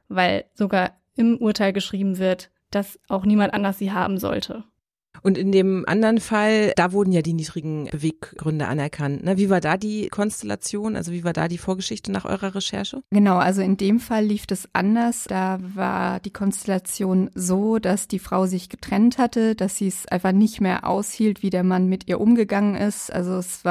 weil sogar im Urteil geschrieben wird, dass auch niemand anders sie haben sollte. Und in dem anderen Fall, da wurden ja die niedrigen Beweggründe anerkannt. Ne? Wie war da die Konstellation? Also wie war da die Vorgeschichte nach eurer Recherche? Genau, also in dem Fall lief das anders. Da war die Konstellation so, dass die Frau sich getrennt hatte, dass sie es einfach nicht mehr aushielt, wie der Mann mit ihr umgegangen ist. Also es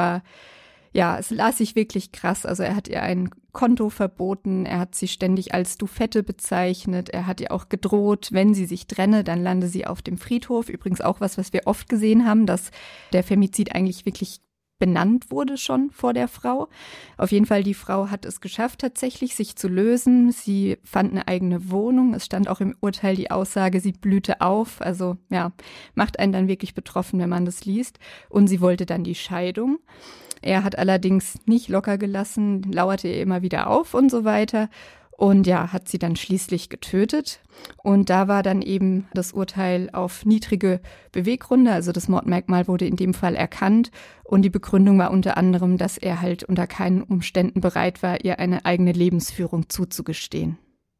las sich wirklich krass. Also er hat ihr ein Konto verboten, er hat sie ständig als Stufette bezeichnet, er hat ihr auch gedroht, wenn sie sich trenne, dann lande sie auf dem Friedhof. Übrigens auch was wir oft gesehen haben, dass der Femizid eigentlich wirklich benannt wurde schon vor der Frau. Auf jeden Fall, die Frau hat es geschafft, tatsächlich sich zu lösen. Sie fand eine eigene Wohnung. Es stand auch im Urteil die Aussage, sie blühte auf. Also ja, macht einen dann wirklich betroffen, wenn man das liest. Und sie wollte dann die Scheidung. Er hat allerdings nicht locker gelassen, lauerte ihr immer wieder auf und so weiter. Und ja, hat sie dann schließlich getötet. Und da war dann eben das Urteil auf niedrige Beweggründe, also das Mordmerkmal wurde in dem Fall erkannt. Und die Begründung war unter anderem, dass er halt unter keinen Umständen bereit war, ihr eine eigene Lebensführung zuzugestehen.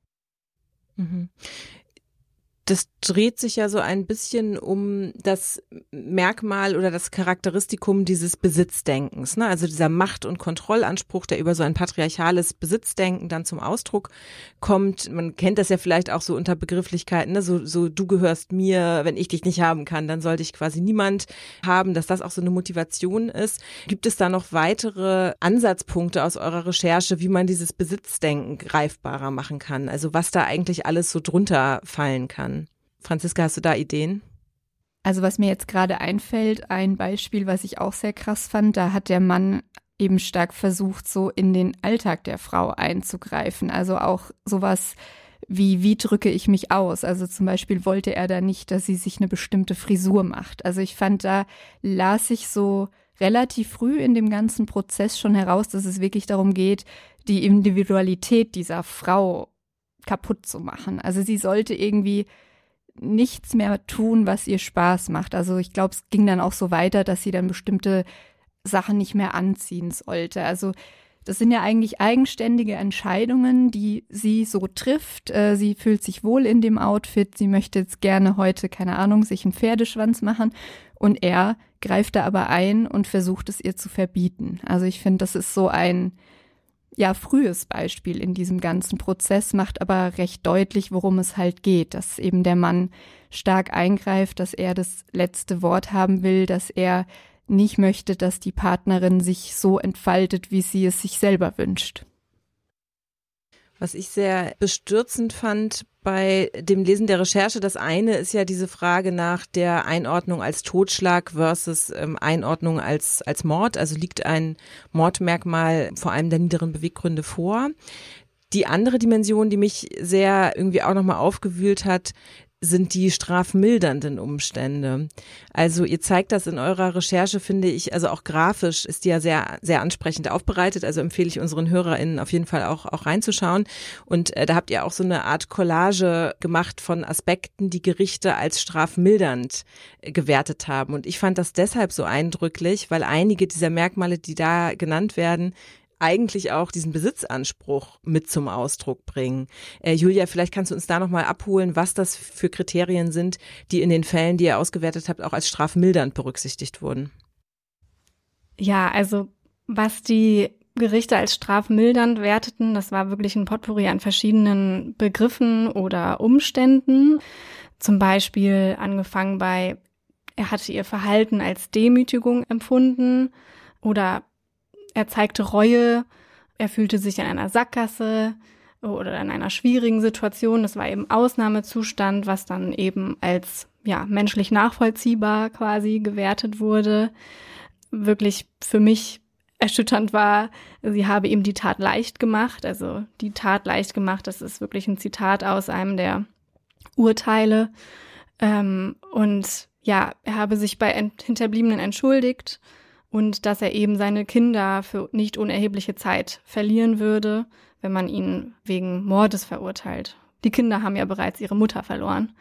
Mhm. Das dreht sich ja so ein bisschen um das Merkmal oder das Charakteristikum dieses Besitzdenkens, ne? Also dieser Macht- und Kontrollanspruch, der über so ein patriarchales Besitzdenken dann zum Ausdruck kommt. Man kennt das ja vielleicht auch so unter Begrifflichkeiten, ne? So du gehörst mir, wenn ich dich nicht haben kann, dann sollte ich quasi niemand haben, dass das auch so eine Motivation ist. Gibt es da noch weitere Ansatzpunkte aus eurer Recherche, wie man dieses Besitzdenken greifbarer machen kann? Also was da eigentlich alles so drunter fallen kann? Franziska, hast du da Ideen? Also was mir jetzt gerade einfällt, ein Beispiel, was ich auch sehr krass fand, da hat der Mann eben stark versucht, so in den Alltag der Frau einzugreifen. Also auch sowas wie drücke ich mich aus? Also zum Beispiel wollte er da nicht, dass sie sich eine bestimmte Frisur macht. Also ich fand, da las ich so relativ früh in dem ganzen Prozess schon heraus, dass es wirklich darum geht, die Individualität dieser Frau kaputt zu machen. Also sie sollte irgendwie nichts mehr tun, was ihr Spaß macht. Also ich glaube, es ging dann auch so weiter, dass sie dann bestimmte Sachen nicht mehr anziehen sollte. Also das sind ja eigentlich eigenständige Entscheidungen, die sie so trifft. Sie fühlt sich wohl in dem Outfit. Sie möchte jetzt gerne heute, keine Ahnung, sich einen Pferdeschwanz machen. Und er greift da aber ein und versucht es ihr zu verbieten. Also ich finde, das ist so ein frühes Beispiel in diesem ganzen Prozess, macht aber recht deutlich, worum es halt geht, dass eben der Mann stark eingreift, dass er das letzte Wort haben will, dass er nicht möchte, dass die Partnerin sich so entfaltet, wie sie es sich selber wünscht. Was ich sehr bestürzend fand bei dem Lesen der Recherche, das eine ist ja diese Frage nach der Einordnung als Totschlag versus Einordnung als Mord. Also liegt ein Mordmerkmal vor allem der niederen Beweggründe vor. Die andere Dimension, die mich sehr irgendwie auch nochmal aufgewühlt hat, sind die strafmildernden Umstände. Also ihr zeigt das in eurer Recherche, finde ich, also auch grafisch ist die ja sehr, sehr ansprechend aufbereitet. Also empfehle ich unseren HörerInnen auf jeden Fall auch reinzuschauen. Und da habt ihr auch so eine Art Collage gemacht von Aspekten, die Gerichte als strafmildernd gewertet haben. Und ich fand das deshalb so eindrücklich, weil einige dieser Merkmale, die da genannt werden, eigentlich auch diesen Besitzanspruch mit zum Ausdruck bringen. Julia, vielleicht kannst du uns da nochmal abholen, was das für Kriterien sind, die in den Fällen, die ihr ausgewertet habt, auch als strafmildernd berücksichtigt wurden. Ja, also was die Gerichte als strafmildernd werteten, das war wirklich ein Potpourri an verschiedenen Begriffen oder Umständen. Zum Beispiel angefangen bei, er hatte ihr Verhalten als Demütigung empfunden oder er zeigte Reue, er fühlte sich in einer Sackgasse oder in einer schwierigen Situation. Das war eben Ausnahmezustand, was dann eben als menschlich nachvollziehbar quasi gewertet wurde. Wirklich für mich erschütternd war, sie habe ihm die Tat leicht gemacht. Also die Tat leicht gemacht, das ist wirklich ein Zitat aus einem der Urteile. Und er habe sich bei Hinterbliebenen entschuldigt. Und dass er eben seine Kinder für nicht unerhebliche Zeit verlieren würde, wenn man ihn wegen Mordes verurteilt. Die Kinder haben ja bereits ihre Mutter verloren.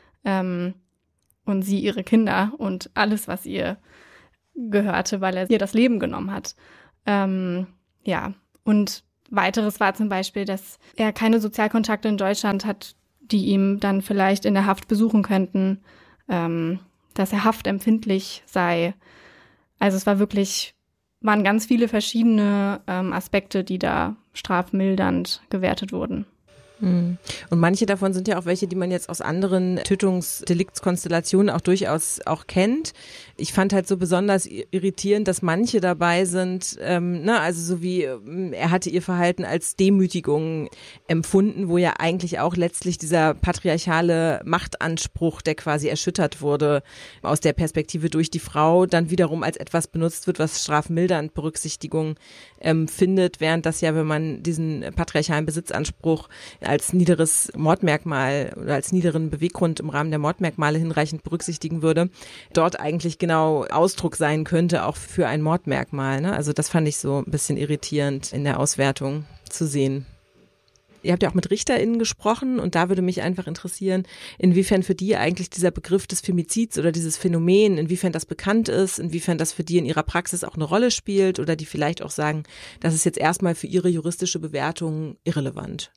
Und sie ihre Kinder und alles, was ihr gehörte, weil er ihr das Leben genommen hat. Und Weiteres war zum Beispiel, dass er keine Sozialkontakte in Deutschland hat, die ihm dann vielleicht in der Haft besuchen könnten, dass er haftempfindlich sei. Also es waren ganz viele verschiedene Aspekte, die da strafmildernd gewertet wurden. Und manche davon sind ja auch welche, die man jetzt aus anderen Tötungsdeliktskonstellationen auch durchaus auch kennt. Ich fand halt so besonders irritierend, dass manche dabei sind, also so wie er hatte ihr Verhalten als Demütigung empfunden, wo ja eigentlich auch letztlich dieser patriarchale Machtanspruch, der quasi erschüttert wurde, aus der Perspektive durch die Frau, dann wiederum als etwas benutzt wird, was strafmildernd Berücksichtigung findet, während das ja, wenn man diesen patriarchalen Besitzanspruch als niederes Mordmerkmal oder als niederen Beweggrund im Rahmen der Mordmerkmale hinreichend berücksichtigen würde, dort eigentlich genau Ausdruck sein könnte, auch für ein Mordmerkmal. Ne? Also das fand ich so ein bisschen irritierend in der Auswertung zu sehen. Ihr habt ja auch mit RichterInnen gesprochen und da würde mich einfach interessieren, inwiefern für die eigentlich dieser Begriff des Femizids oder dieses Phänomen, inwiefern das bekannt ist, inwiefern das für die in ihrer Praxis auch eine Rolle spielt oder die vielleicht auch sagen, das ist jetzt erstmal für ihre juristische Bewertung irrelevant.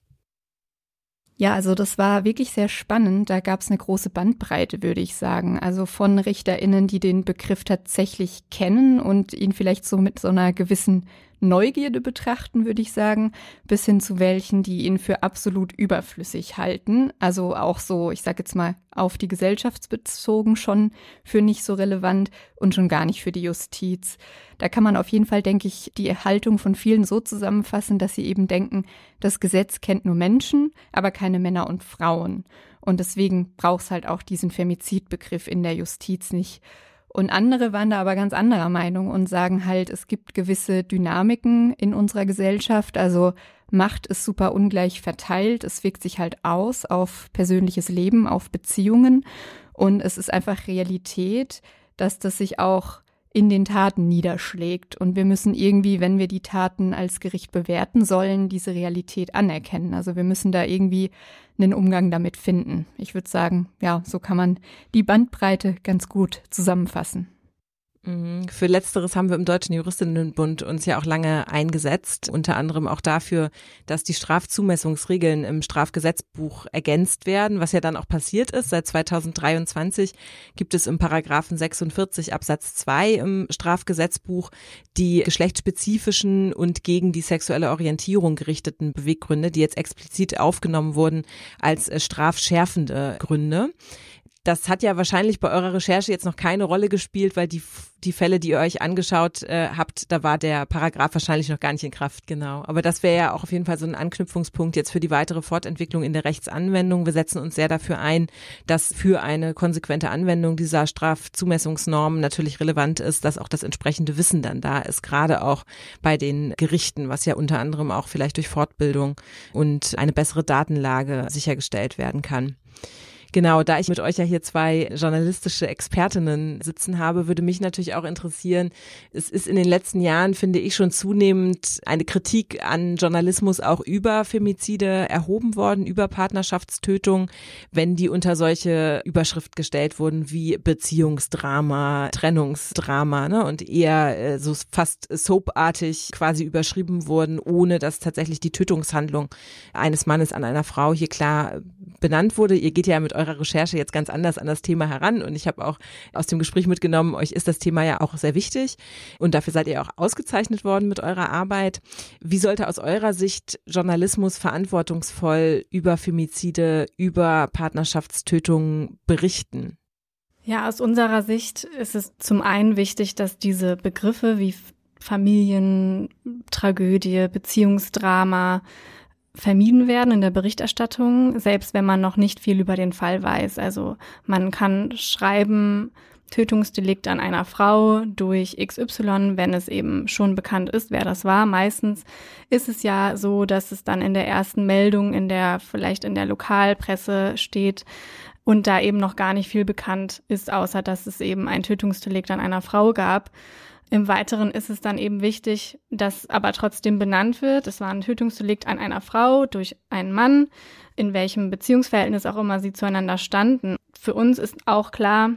Ja, also das war wirklich sehr spannend. Da gab es eine große Bandbreite, würde ich sagen. Also von RichterInnen, die den Begriff tatsächlich kennen und ihn vielleicht so mit so einer gewissen Neugierde betrachten, würde ich sagen, bis hin zu welchen, die ihn für absolut überflüssig halten. Also auch so, ich sage jetzt mal, auf die Gesellschaft bezogen schon für nicht so relevant und schon gar nicht für die Justiz. Da kann man auf jeden Fall, denke ich, die Haltung von vielen so zusammenfassen, dass sie eben denken, das Gesetz kennt nur Menschen, aber keine Männer und Frauen. Und deswegen braucht es halt auch diesen Femizidbegriff in der Justiz nicht. Und andere waren da aber ganz anderer Meinung und sagen halt, es gibt gewisse Dynamiken in unserer Gesellschaft. Also Macht ist super ungleich verteilt. Es wirkt sich halt aus auf persönliches Leben, auf Beziehungen. Und es ist einfach Realität, dass das sich auch in den Taten niederschlägt. Und wir müssen irgendwie, wenn wir die Taten als Gericht bewerten sollen, diese Realität anerkennen. Also wir müssen da irgendwie einen Umgang damit finden. Ich würde sagen, ja, so kann man die Bandbreite ganz gut zusammenfassen. Für Letzteres haben wir im Deutschen Juristinnenbund uns ja auch lange eingesetzt, unter anderem auch dafür, dass die Strafzumessungsregeln im Strafgesetzbuch ergänzt werden, was ja dann auch passiert ist. Seit 2023 gibt es im Paragraphen 46 Absatz 2 im Strafgesetzbuch die geschlechtsspezifischen und gegen die sexuelle Orientierung gerichteten Beweggründe, die jetzt explizit aufgenommen wurden als strafschärfende Gründe. Das hat ja wahrscheinlich bei eurer Recherche jetzt noch keine Rolle gespielt, weil die Fälle, die ihr euch angeschaut habt, da war der Paragraph wahrscheinlich noch gar nicht in Kraft, genau. Aber das wäre ja auch auf jeden Fall so ein Anknüpfungspunkt jetzt für die weitere Fortentwicklung in der Rechtsanwendung. Wir setzen uns sehr dafür ein, dass für eine konsequente Anwendung dieser Strafzumessungsnormen natürlich relevant ist, dass auch das entsprechende Wissen dann da ist, gerade auch bei den Gerichten, was ja unter anderem auch vielleicht durch Fortbildung und eine bessere Datenlage sichergestellt werden kann. Genau, da ich mit euch ja hier zwei journalistische Expertinnen sitzen habe, würde mich natürlich auch interessieren, es ist in den letzten Jahren, finde ich, schon zunehmend eine Kritik an Journalismus auch über Femizide erhoben worden, über Partnerschaftstötung, wenn die unter solche Überschrift gestellt wurden wie Beziehungsdrama, Trennungsdrama, ne, und eher so fast soapartig quasi überschrieben wurden, ohne dass tatsächlich die Tötungshandlung eines Mannes an einer Frau hier klar benannt wurde. Ihr geht ja mit eurer Recherche jetzt ganz anders an das Thema heran und ich habe auch aus dem Gespräch mitgenommen, euch ist das Thema ja auch sehr wichtig und dafür seid ihr auch ausgezeichnet worden mit eurer Arbeit. Wie sollte aus eurer Sicht Journalismus verantwortungsvoll über Femizide, über Partnerschaftstötungen berichten? Ja, aus unserer Sicht ist es zum einen wichtig, dass diese Begriffe wie Familientragödie, Beziehungsdrama vermieden werden in der Berichterstattung, selbst wenn man noch nicht viel über den Fall weiß. Also man kann schreiben, Tötungsdelikt an einer Frau durch XY, wenn es eben schon bekannt ist, wer das war. Meistens ist es ja so, dass es dann in der ersten Meldung vielleicht in der Lokalpresse steht und da eben noch gar nicht viel bekannt ist, außer dass es eben ein Tötungsdelikt an einer Frau gab. Im Weiteren ist es dann eben wichtig, dass aber trotzdem benannt wird, es war ein Tötungsdelikt an einer Frau durch einen Mann, in welchem Beziehungsverhältnis auch immer sie zueinander standen. Für uns ist auch klar,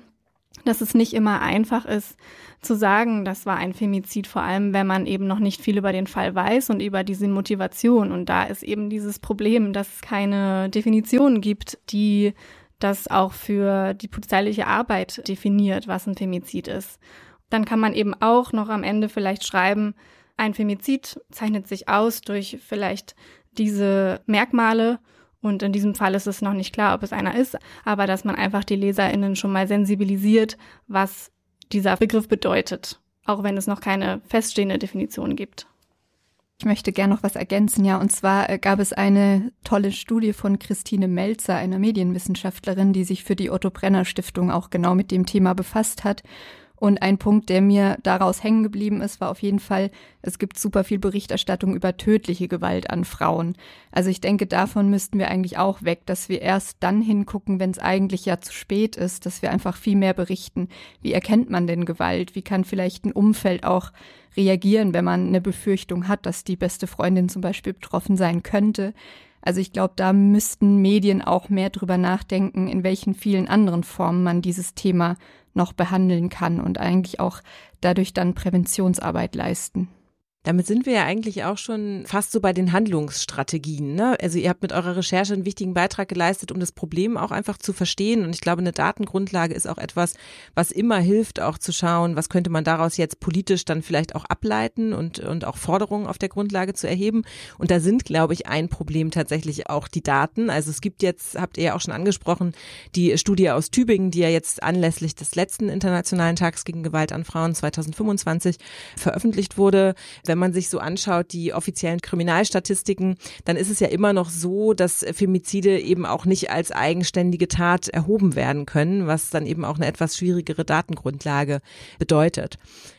dass es nicht immer einfach ist, zu sagen, das war ein Femizid, vor allem wenn man eben noch nicht viel über den Fall weiß und über diese Motivation. Und da ist eben dieses Problem, dass es keine Definition gibt, die das auch für die polizeiliche Arbeit definiert, was ein Femizid ist. Dann kann man eben auch noch am Ende vielleicht schreiben, ein Femizid zeichnet sich aus durch vielleicht diese Merkmale. Und in diesem Fall ist es noch nicht klar, ob es einer ist, aber dass man einfach die LeserInnen schon mal sensibilisiert, was dieser Begriff bedeutet, auch wenn es noch keine feststehende Definition gibt. Ich möchte gerne noch was ergänzen, ja, und zwar gab es eine tolle Studie von Christine Melzer, einer Medienwissenschaftlerin, die sich für die Otto-Brenner-Stiftung auch genau mit dem Thema befasst hat. Und ein Punkt, der mir daraus hängen geblieben ist, war auf jeden Fall, es gibt super viel Berichterstattung über tödliche Gewalt an Frauen. Also ich denke, davon müssten wir eigentlich auch weg, dass wir erst dann hingucken, wenn es eigentlich ja zu spät ist, dass wir einfach viel mehr berichten. Wie erkennt man denn Gewalt? Wie kann vielleicht ein Umfeld auch reagieren, wenn man eine Befürchtung hat, dass die beste Freundin zum Beispiel betroffen sein könnte? Also ich glaube, da müssten Medien auch mehr drüber nachdenken, in welchen vielen anderen Formen man dieses Thema noch behandeln kann und eigentlich auch dadurch dann Präventionsarbeit leisten. Damit sind wir ja eigentlich auch schon fast so bei den Handlungsstrategien, ne? Also ihr habt mit eurer Recherche einen wichtigen Beitrag geleistet, um das Problem auch einfach zu verstehen. Und ich glaube, eine Datengrundlage ist auch etwas, was immer hilft, auch zu schauen, was könnte man daraus jetzt politisch dann vielleicht auch ableiten und auch Forderungen auf der Grundlage zu erheben. Und da sind, glaube ich, ein Problem tatsächlich auch die Daten. Also es gibt jetzt, habt ihr ja auch schon angesprochen, die Studie aus Tübingen, die ja jetzt anlässlich des letzten Internationalen Tags gegen Gewalt an Frauen 2025 veröffentlicht wurde. Wenn man sich so anschaut, die offiziellen Kriminalstatistiken, dann ist es ja immer noch so, dass Femizide eben auch nicht als eigenständige Tat erhoben werden können, was dann eben auch eine etwas schwierigere Datengrundlage bedeutet.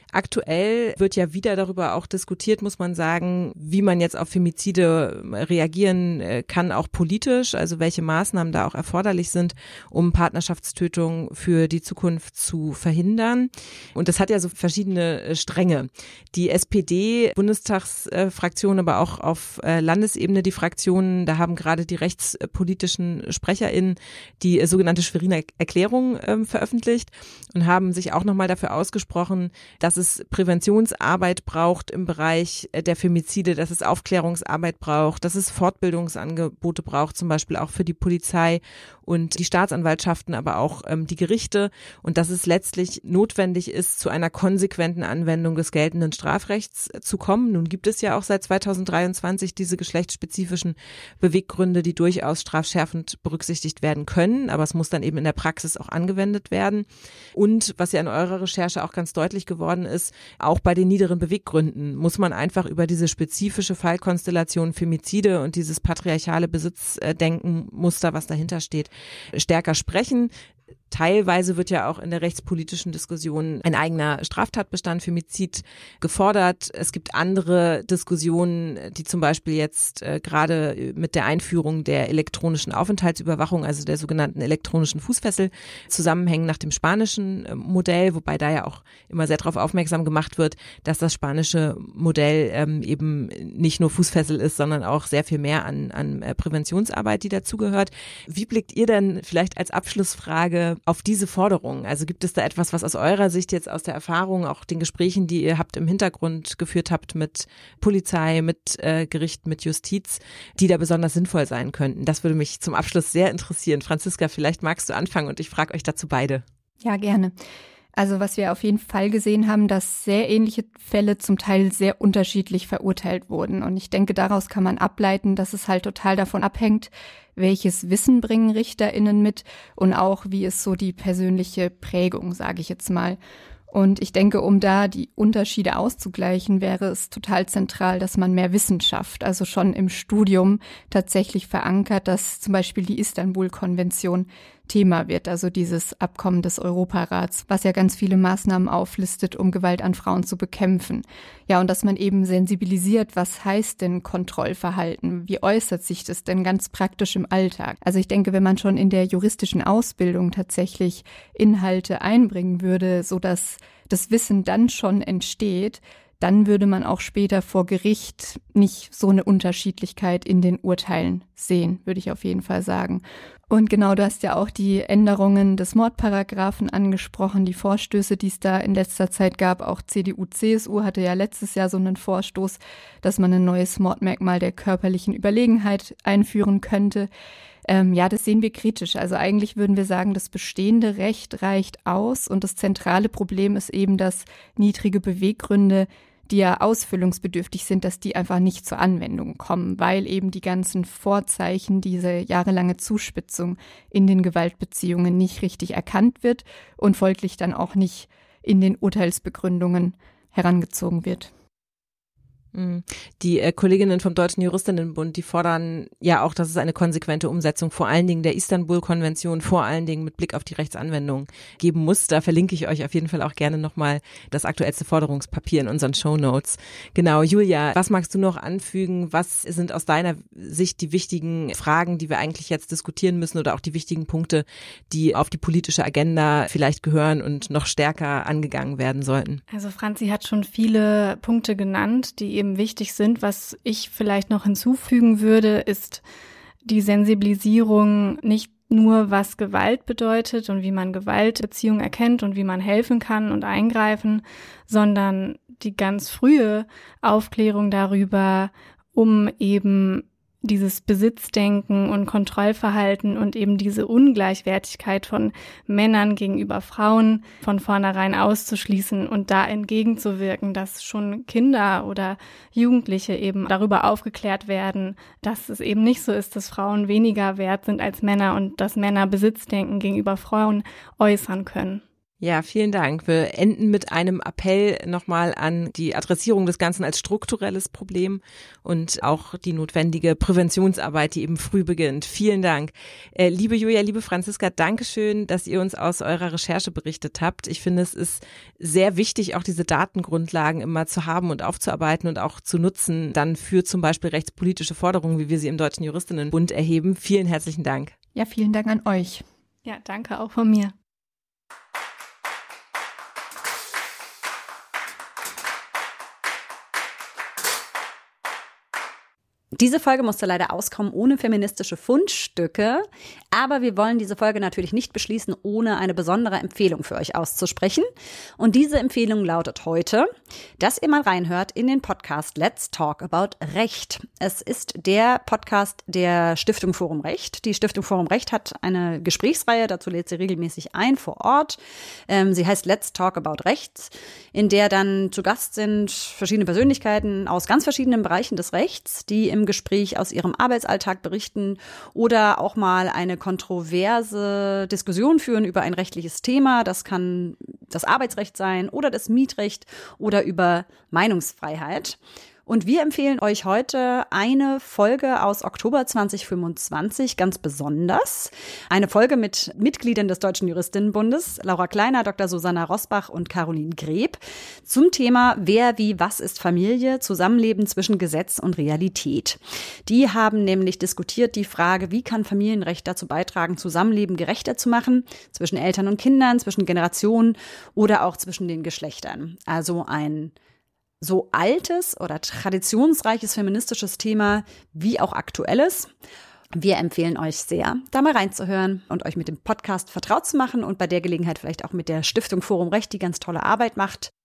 Aktuell wird ja wieder darüber auch diskutiert, muss man sagen, wie man jetzt auf Femizide reagieren kann, auch politisch, also welche Maßnahmen da auch erforderlich sind, um Partnerschaftstötung für die Zukunft zu verhindern. Und das hat ja so verschiedene Stränge. Die SPD-Bundestagsfraktion, aber auch auf Landesebene die Fraktionen, da haben gerade die rechtspolitischen SprecherInnen die sogenannte Schweriner Erklärung veröffentlicht und haben sich auch nochmal dafür ausgesprochen, dass es Präventionsarbeit braucht im Bereich der Femizide, dass es Aufklärungsarbeit braucht, dass es Fortbildungsangebote braucht, zum Beispiel auch für die Polizei und die Staatsanwaltschaften, aber auch die Gerichte und dass es letztlich notwendig ist, zu einer konsequenten Anwendung des geltenden Strafrechts zu kommen. Nun gibt es ja auch seit 2023 diese geschlechtsspezifischen Beweggründe, die durchaus strafschärfend berücksichtigt werden können, aber es muss dann eben in der Praxis auch angewendet werden. Und was ja in eurer Recherche auch ganz deutlich geworden ist, auch bei den niederen Beweggründen muss man einfach über diese spezifische Fallkonstellation Femizide und dieses patriarchale Besitzdenkenmuster, was dahinter steht, stärker sprechen. Teilweise wird ja auch in der rechtspolitischen Diskussion ein eigener Straftatbestand Femizid gefordert. Es gibt andere Diskussionen, die zum Beispiel jetzt gerade mit der Einführung der elektronischen Aufenthaltsüberwachung, also der sogenannten elektronischen Fußfessel, zusammenhängen nach dem spanischen Modell, wobei da ja auch immer sehr darauf aufmerksam gemacht wird, dass das spanische Modell eben nicht nur Fußfessel ist, sondern auch sehr viel mehr an Präventionsarbeit, die dazugehört. Wie blickt ihr denn vielleicht als Abschlussfrage auf diese Forderungen? Also gibt es da etwas, was aus eurer Sicht jetzt aus der Erfahrung, auch den Gesprächen, die ihr habt im Hintergrund geführt habt mit Polizei, mit Gericht, mit Justiz, die da besonders sinnvoll sein könnten? Das würde mich zum Abschluss sehr interessieren. Franziska, vielleicht magst du anfangen und ich frage euch dazu beide. Ja, gerne. Also was wir auf jeden Fall gesehen haben, dass sehr ähnliche Fälle zum Teil sehr unterschiedlich verurteilt wurden. Und ich denke, daraus kann man ableiten, dass es halt total davon abhängt, welches Wissen bringen RichterInnen mit und auch wie ist so die persönliche Prägung, sage ich jetzt mal. Und ich denke, um da die Unterschiede auszugleichen, wäre es total zentral, dass man mehr Wissen schafft. Also schon im Studium tatsächlich verankert, dass zum Beispiel die Istanbul-Konvention Thema wird, also dieses Abkommen des Europarats, was ja ganz viele Maßnahmen auflistet, um Gewalt an Frauen zu bekämpfen. Ja, und dass man eben sensibilisiert, was heißt denn Kontrollverhalten? Wie äußert sich das denn ganz praktisch im Alltag? Also ich denke, wenn man schon in der juristischen Ausbildung tatsächlich Inhalte einbringen würde, sodass das Wissen dann schon entsteht, dann würde man auch später vor Gericht nicht so eine Unterschiedlichkeit in den Urteilen sehen, würde ich auf jeden Fall sagen. Und genau, du hast ja auch die Änderungen des Mordparagraphen angesprochen, die Vorstöße, die es da in letzter Zeit gab. Auch CDU, CSU hatte ja letztes Jahr so einen Vorstoß, dass man ein neues Mordmerkmal der körperlichen Überlegenheit einführen könnte. Ja, das sehen wir kritisch. Also eigentlich würden wir sagen, das bestehende Recht reicht aus und das zentrale Problem ist eben, dass niedrige Beweggründe, die ja ausfüllungsbedürftig sind, dass die einfach nicht zur Anwendung kommen, weil eben die ganzen Vorzeichen, diese jahrelange Zuspitzung in den Gewaltbeziehungen nicht richtig erkannt wird und folglich dann auch nicht in den Urteilsbegründungen herangezogen wird. Die Kolleginnen vom Deutschen Juristinnenbund, die fordern ja auch, dass es eine konsequente Umsetzung vor allen Dingen der Istanbul-Konvention, vor allen Dingen mit Blick auf die Rechtsanwendung geben muss. Da verlinke ich euch auf jeden Fall auch gerne nochmal das aktuellste Forderungspapier in unseren Shownotes. Genau, Julia, was magst du noch anfügen? Was sind aus deiner Sicht die wichtigen Fragen, die wir eigentlich jetzt diskutieren müssen oder auch die wichtigen Punkte, die auf die politische Agenda vielleicht gehören und noch stärker angegangen werden sollten? Also Franzi hat schon viele Punkte genannt, die eben wichtig sind. Was ich vielleicht noch hinzufügen würde, ist die Sensibilisierung nicht nur, was Gewalt bedeutet und wie man Gewaltbeziehungen erkennt und wie man helfen kann und eingreifen, sondern die ganz frühe Aufklärung darüber, um eben dieses Besitzdenken und Kontrollverhalten und eben diese Ungleichwertigkeit von Männern gegenüber Frauen von vornherein auszuschließen und da entgegenzuwirken, dass schon Kinder oder Jugendliche eben darüber aufgeklärt werden, dass es eben nicht so ist, dass Frauen weniger wert sind als Männer und dass Männer Besitzdenken gegenüber Frauen äußern können. Ja, vielen Dank. Wir enden mit einem Appell nochmal an die Adressierung des Ganzen als strukturelles Problem und auch die notwendige Präventionsarbeit, die eben früh beginnt. Vielen Dank. Liebe Julia, liebe Franziska, Dankeschön, dass ihr uns aus eurer Recherche berichtet habt. Ich finde, es ist sehr wichtig, auch diese Datengrundlagen immer zu haben und aufzuarbeiten und auch zu nutzen, dann für zum Beispiel rechtspolitische Forderungen, wie wir sie im Deutschen Juristinnenbund erheben. Vielen herzlichen Dank. Ja, vielen Dank an euch. Ja, danke auch von mir. Diese Folge musste leider auskommen ohne feministische Fundstücke, aber wir wollen diese Folge natürlich nicht beschließen, ohne eine besondere Empfehlung für euch auszusprechen. Und diese Empfehlung lautet heute, dass ihr mal reinhört in den Podcast Let's Talk About Recht. Es ist der Podcast der Stiftung Forum Recht. Die Stiftung Forum Recht hat eine Gesprächsreihe, dazu lädt sie regelmäßig ein vor Ort. Sie heißt Let's Talk About Recht, in der dann zu Gast sind verschiedene Persönlichkeiten aus ganz verschiedenen Bereichen des Rechts, die im Gespräch aus ihrem Arbeitsalltag berichten oder auch mal eine kontroverse Diskussion führen über ein rechtliches Thema. Das kann das Arbeitsrecht sein oder das Mietrecht oder über Meinungsfreiheit. Und wir empfehlen euch heute eine Folge aus Oktober 2025 ganz besonders. Eine Folge mit Mitgliedern des Deutschen Juristinnenbundes, Laura Kleiner, Dr. Susanna Rosbach und Caroline Greb, zum Thema Wer, wie, was ist Familie? Zusammenleben zwischen Gesetz und Realität. Die haben nämlich diskutiert die Frage, wie kann Familienrecht dazu beitragen, Zusammenleben gerechter zu machen, zwischen Eltern und Kindern, zwischen Generationen oder auch zwischen den Geschlechtern. Also ein so altes oder traditionsreiches feministisches Thema wie auch aktuelles. Wir empfehlen euch sehr, da mal reinzuhören und euch mit dem Podcast vertraut zu machen und bei der Gelegenheit vielleicht auch mit der Stiftung Forum Recht, die ganz tolle Arbeit macht.